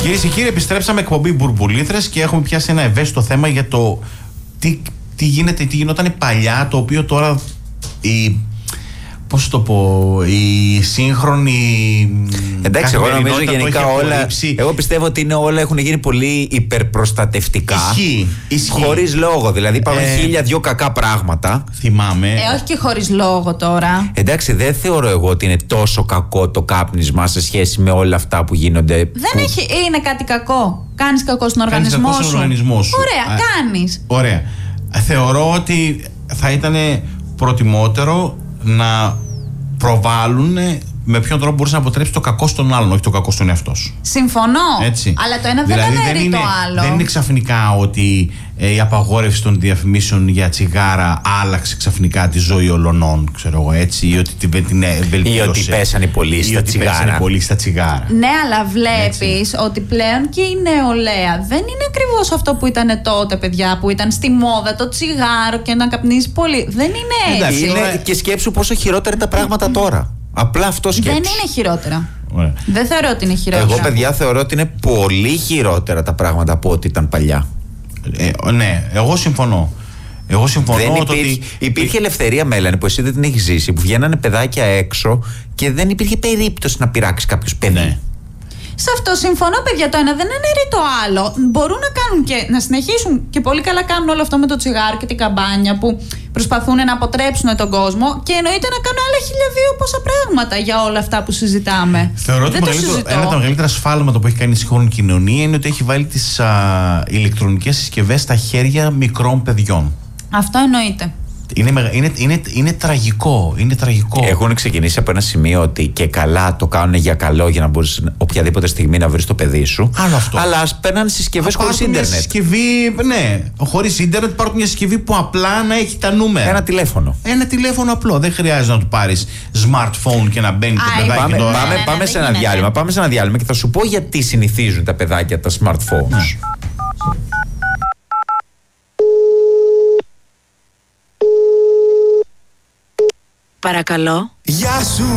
Κυρίες και κύριοι, επιστρέψαμε εκπομπή Μπουρμπουλήθρες και έχουμε πιάσει ένα ευαίσθητο θέμα για το τι γινόταν παλιά, το οποίο τώρα πώς το πω, η σύγχρονη. Εντάξει, εγώ νομίζω γενικά όλα. Εγώ πιστεύω ότι όλα έχουν γίνει πολύ υπερπροστατευτικά. Ισχύει. Χωρίς λόγο. Δηλαδή υπάρχουν χίλια-δυο κακά πράγματα. Θυμάμαι. Όχι και χωρίς λόγο τώρα. Εντάξει, δεν θεωρώ εγώ ότι είναι τόσο κακό το κάπνισμα σε σχέση με όλα αυτά που γίνονται. Είναι κάτι κακό. Κάνεις κακό στον οργανισμό σου. Ωραία, κάνεις. Ωραία. Θεωρώ ότι θα ήταν προτιμότερο να προβάλλουν με ποιον τρόπο μπορείς να αποτρέψεις το κακό στον άλλον, όχι το κακό στον εαυτό σου. Συμφωνώ. Έτσι. Αλλά το ένα δεν αναιρεί το άλλο. Δεν είναι ξαφνικά ότι η απαγόρευση των διαφημίσεων για τσιγάρα άλλαξε ξαφνικά τη ζωή ολονών, ξέρω εγώ, έτσι, ή ότι την βελτίωσε. Ή ότι πέσανε πολύ στα τσιγάρα. Ναι, αλλά βλέπεις ότι πλέον και η νεολαία δεν είναι ακριβώς αυτό που ήταν τότε, παιδιά, που ήταν στη μόδα το τσιγάρο και να καπνίζεις πολύ. Δεν είναι έτσι. Είναι και σκέψου πόσο χειρότερα είναι τα πράγματα τώρα. Απλά αυτό σκέψου. Δεν είναι χειρότερα. Ωραία. Δεν θεωρώ ότι είναι χειρότερα. Εγώ, παιδιά, θεωρώ ότι είναι πολύ χειρότερα τα πράγματα από ό,τι ήταν παλιά. Ναι, εγώ συμφωνώ. Υπήρχε ελευθερία, Μέλανη, που εσύ δεν την έχεις ζήσει, που βγαίνανε παιδάκια έξω και δεν υπήρχε περίπτωση να πειράξει κάποιος παιδί. Ναι. Σε αυτό συμφωνώ, παιδιά. Το ένα δεν αναιρεί το άλλο. Μπορούν να κάνουν και να συνεχίσουν και πολύ καλά κάνουν όλο αυτό με το τσιγάρο και την καμπάνια που προσπαθούν να αποτρέψουν τον κόσμο και εννοείται να κάνουν άλλα 1002 πόσα πράγματα για όλα αυτά που συζητάμε. Θεωρώ ότι ένα από τα μεγαλύτερα σφάλματα που έχει κάνει η σύγχρονη κοινωνία είναι ότι έχει βάλει τις ηλεκτρονικές συσκευές στα χέρια μικρών παιδιών. Αυτό εννοείται. Είναι τραγικό. Είναι τραγικό. Έχουν ξεκινήσει από ένα σημείο ότι και καλά το κάνουν για καλό, για να μπορείς οποιαδήποτε στιγμή να βρεις το παιδί σου. Άλλο αυτό. Αλλά ας παίρνουν συσκευές χωρίς ίντερνετ. Μια συσκευή, ναι, χωρίς ίντερνετ, πάρουν μια συσκευή που απλά να έχει τα νούμερα. Ένα τηλέφωνο. Ένα τηλέφωνο απλό. Δεν χρειάζεται να του πάρεις smartphone και να μπαίνει το παιδάκι. Πάμε σε ένα διάλειμμα και θα σου πω γιατί συνηθίζουν τα παιδάκια τα smartphones. Παρακαλώ. Γεια σου!